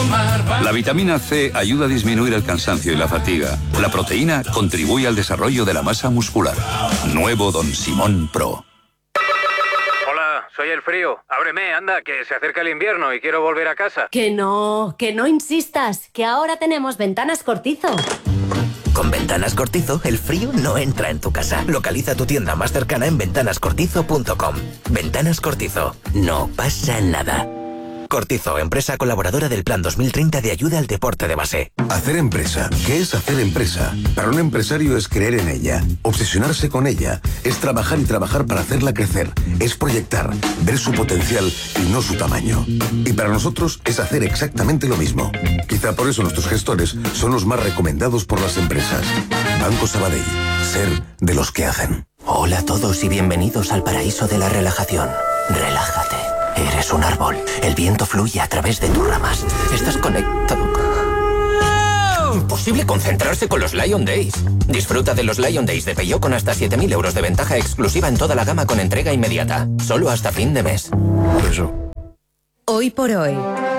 La vitamina C ayuda a disminuir el cansancio y la fatiga. La proteína contribuye al desarrollo de la masa muscular. Nuevo Don Simón Pro. Hola, soy el frío. Ábreme, anda, que se acerca el invierno y quiero volver a casa. Que no insistas, que ahora tenemos Ventanas Cortizo. Con Ventanas Cortizo, el frío no entra en tu casa. Localiza tu tienda más cercana en ventanascortizo.com. Ventanas Cortizo. No pasa nada. Cortizo, empresa colaboradora del Plan 2030 de ayuda al deporte de base. Hacer empresa. ¿Qué es hacer empresa? Para un empresario es creer en ella, obsesionarse con ella, es trabajar y trabajar para hacerla crecer, es proyectar, ver su potencial y no su tamaño. Y para nosotros es hacer exactamente lo mismo. Quizá por eso nuestros gestores son los más recomendados por las empresas. Banco Sabadell. Ser de los que hacen. Hola a todos y bienvenidos al paraíso de la relajación. Relájate. Eres un árbol. El viento fluye a través de tus ramas. Estás conectado. Imposible concentrarse con los Lion Days. Disfruta de los Lion Days de Peugeot con hasta 7.000 euros de ventaja exclusiva en toda la gama con entrega inmediata. Solo hasta fin de mes. Eso. Hoy por hoy.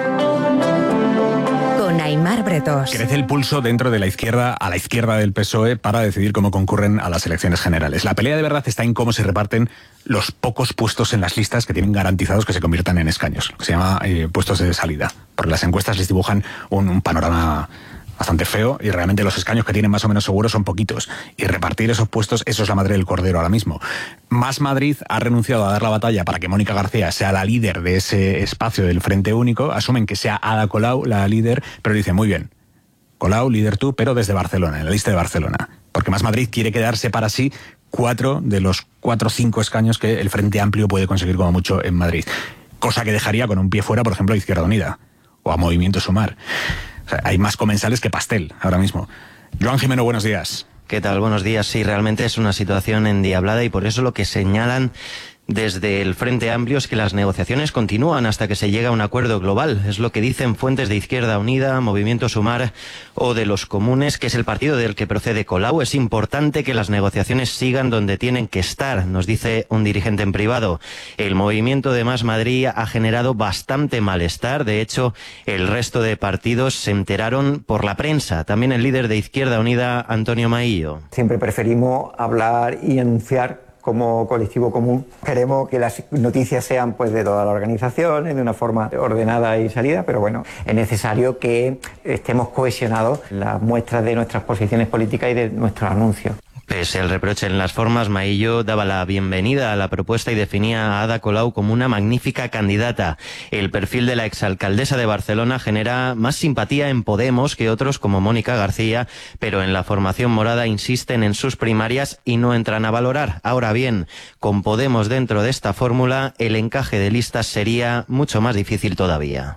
Con Aimar Bretos. Crece el pulso dentro de la izquierda, a la izquierda del PSOE, para decidir cómo concurren a las elecciones generales. La pelea de verdad está en cómo se reparten los pocos puestos en las listas que tienen garantizados que se conviertan en escaños, que se llama puestos de salida. Porque las encuestas les dibujan un panorama bastante feo y realmente los escaños que tienen más o menos seguros son poquitos. Y repartir esos puestos, eso es la madre del cordero ahora mismo. Más Madrid ha renunciado a dar la batalla para que Mónica García sea la líder de ese espacio del Frente Único. Asumen que sea Ada Colau la líder, pero dicen, muy bien, Colau, líder tú, pero desde Barcelona, en la lista de Barcelona. Porque Más Madrid quiere quedarse para sí 4 de los 4 o 5 escaños que el Frente Amplio puede conseguir como mucho en Madrid. Cosa que dejaría con un pie fuera, por ejemplo, a Izquierda Unida o a Movimiento Sumar. O sea, hay más comensales que pastel ahora mismo. Joan Jimeno, buenos días. ¿Qué tal? Buenos días. Sí, realmente es una situación endiablada y por eso lo que señalan desde el Frente Amplio es que las negociaciones continúan hasta que se llega a un acuerdo global. Es lo que dicen fuentes de Izquierda Unida, Movimiento Sumar o de los Comunes, que es el partido del que procede Colau. Es importante que las negociaciones sigan donde tienen que estar, nos dice un dirigente en privado. El movimiento de Más Madrid ha generado bastante malestar. De hecho, el resto de partidos se enteraron por la prensa. También el líder de Izquierda Unida, Antonio Maillo. Siempre preferimos hablar y anunciar como colectivo común. Queremos que las noticias sean pues de todas las organizaciones, de una forma ordenada y salida, pero bueno, es necesario que estemos cohesionados en las muestras de nuestras posiciones políticas y de nuestros anuncios. Pese al reproche en las formas, Maillo daba la bienvenida a la propuesta y definía a Ada Colau como una magnífica candidata. El perfil de la exalcaldesa de Barcelona genera más simpatía en Podemos que otros como Mónica García, pero en la formación morada insisten en sus primarias y no entran a valorar. Ahora bien, con Podemos dentro de esta fórmula, el encaje de listas sería mucho más difícil todavía.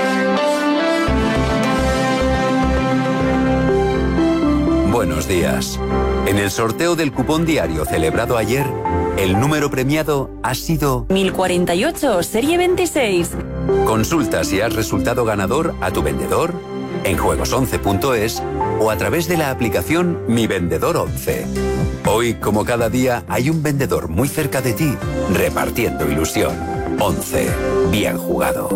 Buenos días. En el sorteo del cupón diario celebrado ayer, el número premiado ha sido 1048, serie 26. Consulta si has resultado ganador a tu vendedor, en juegos11.es o a través de la aplicación Mi Vendedor 11. Hoy, como cada día, hay un vendedor muy cerca de ti, repartiendo ilusión. 11. Bien jugado.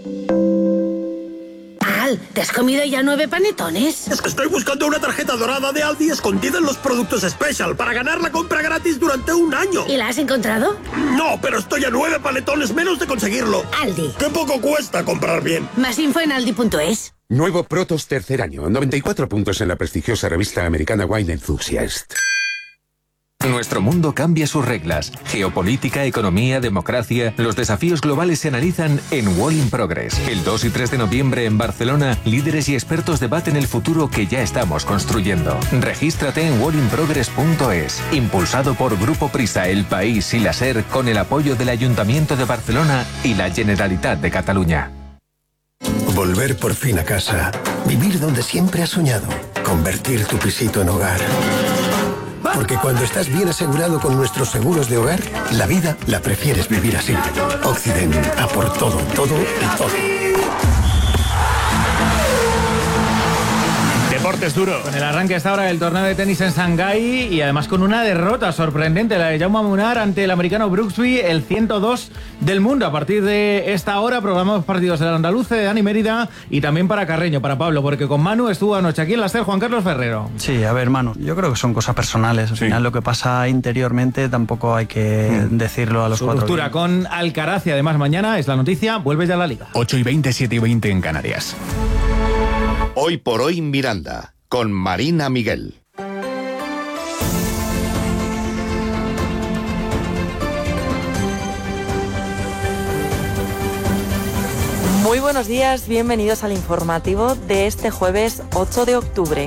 ¿Te has comido ya 9 panetones? Es que estoy buscando una tarjeta dorada de Aldi escondida en los productos Special para ganar la compra gratis durante un año. ¿Y la has encontrado? No, pero estoy a 9 panetones menos de conseguirlo. Aldi. ¡Qué poco cuesta comprar bien! Más info en aldi.es. Nuevo Protos tercer año, 94 puntos en la prestigiosa revista americana Wine Enthusiast. Nuestro mundo cambia sus reglas. Geopolítica, economía, democracia. Los desafíos globales se analizan en World in Progress. El 2 y 3 de noviembre en Barcelona, líderes y expertos debaten el futuro que ya estamos construyendo. Regístrate en worldinprogress.es. Impulsado por Grupo Prisa, El País y la SER, con el apoyo del Ayuntamiento de Barcelona y la Generalitat de Cataluña. Volver por fin a casa. Vivir donde siempre has soñado. Convertir tu pisito en hogar. Porque cuando estás bien asegurado con nuestros seguros de hogar, la vida la prefieres vivir así. Occident, a por todo, todo y todo. es duro. Con el arranque hasta ahora del torneo de tenis en Shanghái y además con una derrota sorprendente, la de Jaume Munar ante el americano Brooksby, el 102 del mundo. A partir de esta hora programamos partidos del Andaluce, de Dani Mérida y también para Carreño, para Pablo, porque con Manu estuvo anoche aquí en la SER Juan Carlos Ferrero. Sí, a ver, Manu, yo creo que son cosas personales. Al final lo que pasa interiormente tampoco hay que decirlo a los cuatro. Ruptura con Alcaraz y además mañana es la noticia, vuelve ya a la Liga. 8:20, 7:20 en Canarias. Hoy por hoy Miranda, con Marina Miguel. Muy buenos días, bienvenidos al informativo de este jueves 8 de octubre.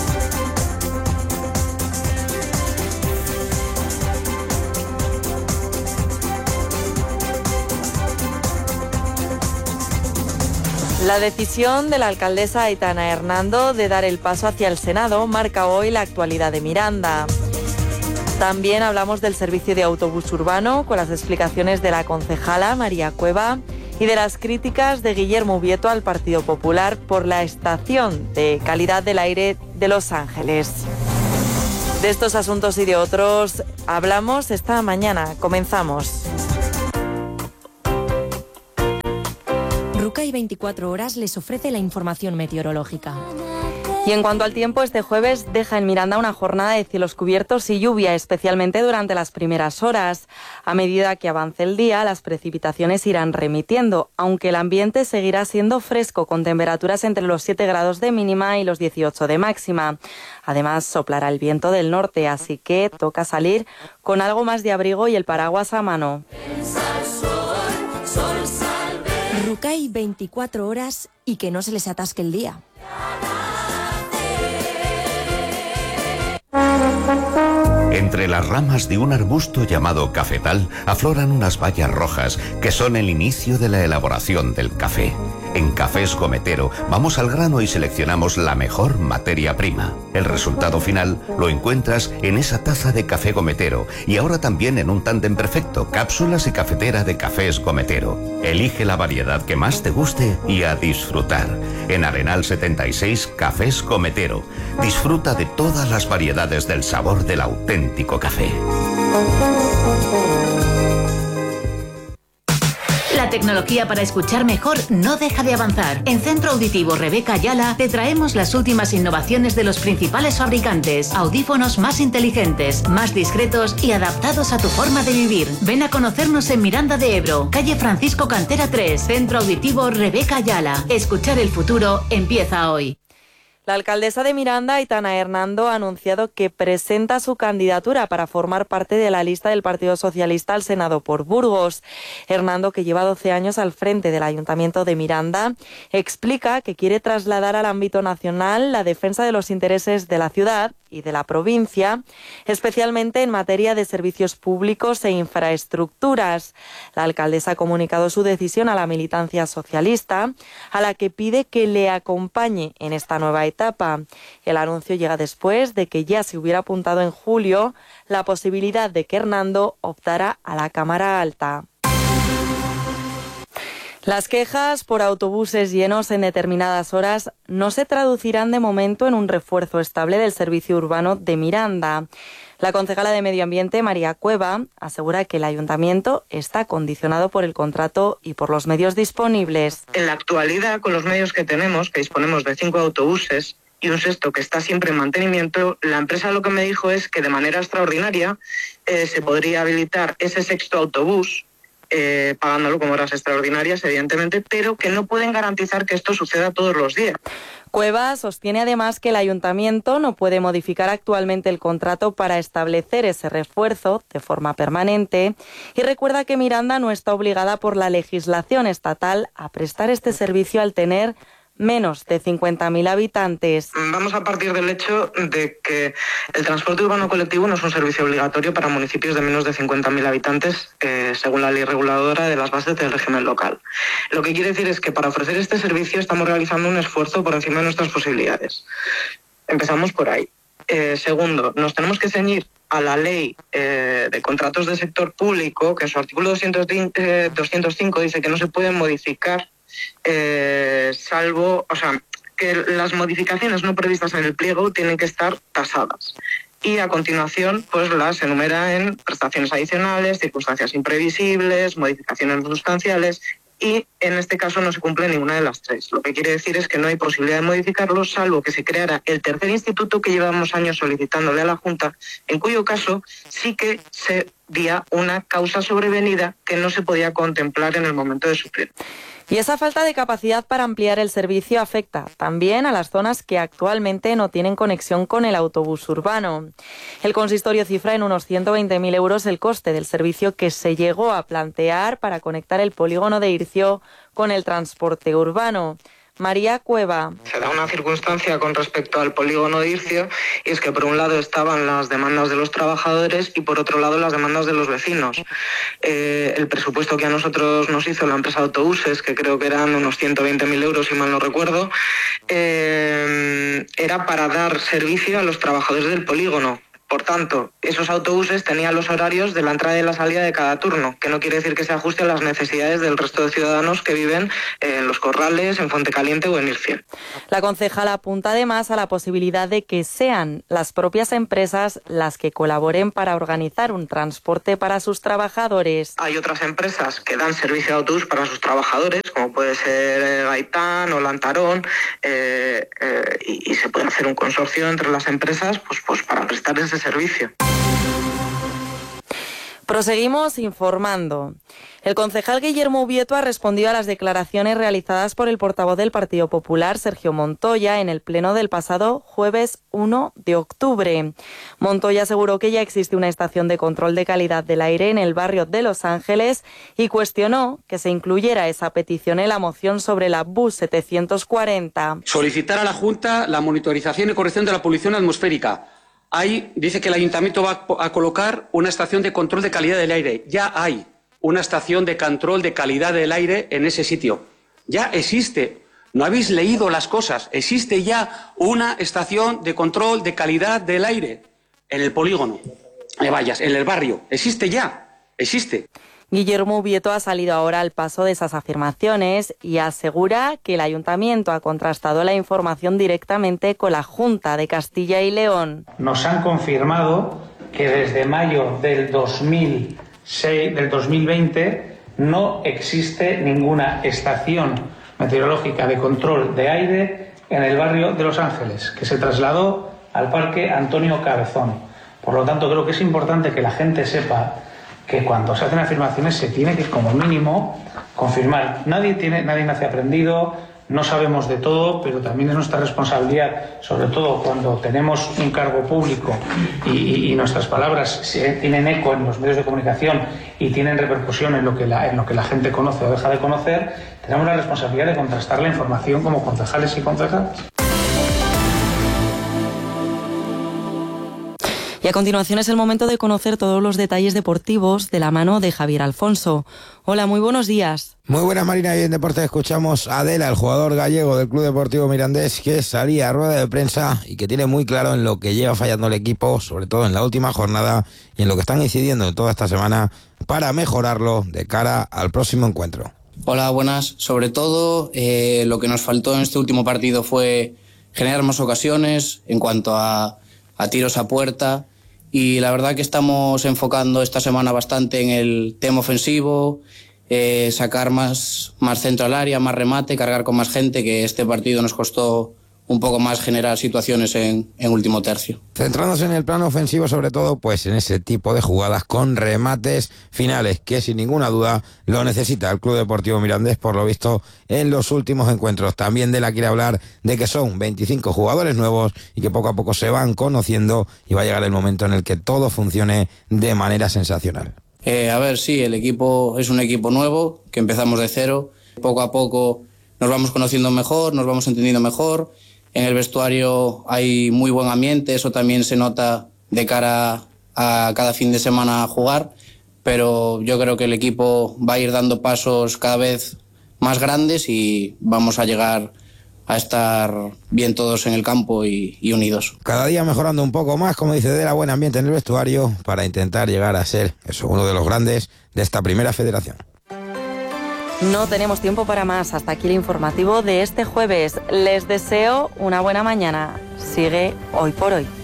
La decisión de la alcaldesa Aitana Hernando de dar el paso hacia el Senado marca hoy la actualidad de Miranda. También hablamos del servicio de autobús urbano con las explicaciones de la concejala María Cueva y de las críticas de Guillermo Ubieto al Partido Popular por la estación de calidad del aire de Los Ángeles. De estos asuntos y de otros hablamos esta mañana. Comenzamos. Rucay 24 horas les ofrece la información meteorológica. Y en cuanto al tiempo, este jueves deja en Miranda una jornada de cielos cubiertos y lluvia, especialmente durante las primeras horas. A medida que avance el día, las precipitaciones irán remitiendo, aunque el ambiente seguirá siendo fresco, con temperaturas entre los 7 grados de mínima y los 18 de máxima. Además, soplará el viento del norte, así que toca salir con algo más de abrigo y el paraguas a mano. Rucay 24 horas y que no se les atasque el día. Entre las ramas de un arbusto llamado cafetal afloran unas bayas rojas que son el inicio de la elaboración del café. En Cafés Gometero vamos al grano y seleccionamos la mejor materia prima. El resultado final lo encuentras en esa taza de café Gometero y ahora también en un tándem perfecto, cápsulas y cafetera de Cafés Gometero. Elige la variedad que más te guste y a disfrutar. En Arenal 76, Cafés Gometero. Disfruta de todas las variedades del sabor del auténtico café. La tecnología para escuchar mejor no deja de avanzar. En Centro Auditivo Rebeca Ayala te traemos las últimas innovaciones de los principales fabricantes. Audífonos más inteligentes, más discretos y adaptados a tu forma de vivir. Ven a conocernos en Miranda de Ebro, calle Francisco Cantera 3, Centro Auditivo Rebeca Ayala. Escuchar el futuro empieza hoy. La alcaldesa de Miranda, Aitana Hernando, ha anunciado que presenta su candidatura para formar parte de la lista del Partido Socialista al Senado por Burgos. Hernando, que lleva 12 años al frente del Ayuntamiento de Miranda, explica que quiere trasladar al ámbito nacional la defensa de los intereses de la ciudad y de la provincia, especialmente en materia de servicios públicos e infraestructuras. La alcaldesa ha comunicado su decisión a la militancia socialista, a la que pide que le acompañe en esta nueva etapa. El anuncio llega después de que ya se hubiera apuntado en julio la posibilidad de que Hernando optara a la Cámara Alta. Las quejas por autobuses llenos en determinadas horas no se traducirán de momento en un refuerzo estable del servicio urbano de Miranda. La concejala de Medio Ambiente, María Cueva, asegura que el ayuntamiento está condicionado por el contrato y por los medios disponibles. En la actualidad, con los medios que tenemos, que disponemos de 5 autobuses y un sexto que está siempre en mantenimiento, la empresa lo que me dijo es que de manera extraordinaria se podría habilitar ese sexto autobús, pagándolo como horas extraordinarias, evidentemente, pero que no pueden garantizar que esto suceda todos los días. Cueva sostiene además que el ayuntamiento no puede modificar actualmente el contrato para establecer ese refuerzo de forma permanente y recuerda que Miranda no está obligada por la legislación estatal a prestar este servicio al tener menos de 50.000 habitantes. Vamos a partir del hecho de que el transporte urbano colectivo no es un servicio obligatorio para municipios de menos de 50.000 habitantes, según la ley reguladora de las bases del régimen local. Lo que quiere decir es que para ofrecer este servicio estamos realizando un esfuerzo por encima de nuestras posibilidades. Empezamos por ahí. Segundo, nos tenemos que ceñir a la ley de contratos de sector público, que en su artículo 205 dice que no se pueden modificar salvo, que las modificaciones no previstas en el pliego tienen que estar tasadas. Y a continuación pues las enumera en prestaciones adicionales, circunstancias imprevisibles, modificaciones no sustanciales, y en este caso no se cumple ninguna de las tres. Lo que quiere decir es que no hay posibilidad de modificarlo, salvo que se creara el tercer instituto que llevamos años solicitándole a la Junta, en cuyo caso sí que sería una causa sobrevenida que no se podía contemplar en el momento de suplir. Y esa falta de capacidad para ampliar el servicio afecta también a las zonas que actualmente no tienen conexión con el autobús urbano. El consistorio cifra en unos 120.000 euros el coste del servicio que se llegó a plantear para conectar el polígono de Ircio con el transporte urbano. María Cueva. Se da una circunstancia con respecto al polígono de Ircio, y es que por un lado estaban las demandas de los trabajadores y por otro lado las demandas de los vecinos. El presupuesto que a nosotros nos hizo la empresa de autobuses, que creo que eran unos 120.000 euros si mal no recuerdo, era para dar servicio a los trabajadores del polígono. Por tanto, esos autobuses tenían los horarios de la entrada y la salida de cada turno, que no quiere decir que se ajuste a las necesidades del resto de ciudadanos que viven en Los Corrales, en Fuentecaliente o en Ircio. La concejala apunta además a la posibilidad de que sean las propias empresas las que colaboren para organizar un transporte para sus trabajadores. Hay otras empresas que dan servicio de autobús para sus trabajadores, como puede ser Gaitán o Lantarón, y se puede hacer un consorcio entre las empresas pues para prestar ese servicio. Proseguimos informando. El concejal Guillermo Ubieto ha respondido a las declaraciones realizadas por el portavoz del Partido Popular, Sergio Montoya, en el pleno del pasado jueves 1 de octubre. Montoya aseguró que ya existe una estación de control de calidad del aire en el barrio de Los Ángeles y cuestionó que se incluyera esa petición en la moción sobre la BUS 740. Solicitar a la Junta la monitorización y corrección de la polución atmosférica. Ahí dice que el Ayuntamiento va a colocar una estación de control de calidad del aire. Ya hay una estación de control de calidad del aire en ese sitio. Ya existe. No habéis leído las cosas. Existe ya una estación de control de calidad del aire en el polígono de Vallas, en el barrio. Existe ya. Existe. Guillermo Ubieto ha salido ahora al paso de esas afirmaciones y asegura que el Ayuntamiento ha contrastado la información directamente con la Junta de Castilla y León. Nos han confirmado que desde mayo del 2020 no existe ninguna estación meteorológica de control de aire en el barrio de Los Ángeles, que se trasladó al Parque Antonio Cabezón. Por lo tanto, creo que es importante que la gente sepa que cuando se hacen afirmaciones se tiene que, como mínimo, confirmar. Nadie nace aprendido, no sabemos de todo, pero también es nuestra responsabilidad, sobre todo cuando tenemos un cargo público y nuestras palabras tienen eco en los medios de comunicación y tienen repercusión en lo que la gente conoce o deja de conocer, tenemos la responsabilidad de contrastar la información como concejales y concejalas. Y a continuación es el momento de conocer todos los detalles deportivos de la mano de Javier Alfonso. Hola, muy buenos días. Muy buenas, Marina, y en Deportes escuchamos a Adela, el jugador gallego del Club Deportivo Mirandés, que salía a rueda de prensa y que tiene muy claro en lo que lleva fallando el equipo, sobre todo en la última jornada, y en lo que están incidiendo toda esta semana para mejorarlo de cara al próximo encuentro. Hola, buenas. Sobre todo, lo que nos faltó en este último partido fue generar más ocasiones en cuanto a tiros a puerta. Y la verdad que estamos enfocando esta semana bastante en el tema ofensivo, sacar más centro al área, más remate, cargar con más gente, que este partido nos costó un poco más generar situaciones en último tercio. Centrándose en el plano ofensivo, sobre todo, pues en ese tipo de jugadas con remates finales, que sin ninguna duda lo necesita el Club Deportivo Mirandés, por lo visto en los últimos encuentros. También de la quiere hablar de que son 25 jugadores nuevos y que poco a poco se van conociendo y va a llegar el momento en el que todo funcione de manera sensacional. Sí, el equipo es un equipo nuevo, que empezamos de cero. Poco a poco nos vamos conociendo mejor, nos vamos entendiendo mejor. En el vestuario hay muy buen ambiente, eso también se nota de cara a cada fin de semana a jugar, pero yo creo que el equipo va a ir dando pasos cada vez más grandes y vamos a llegar a estar bien todos en el campo y unidos. Cada día mejorando un poco más, como dice, de la buen ambiente en el vestuario para intentar llegar a ser uno de los grandes de esta primera federación. No tenemos tiempo para más. Hasta aquí el informativo de este jueves. Les deseo una buena mañana. Sigue Hoy por Hoy.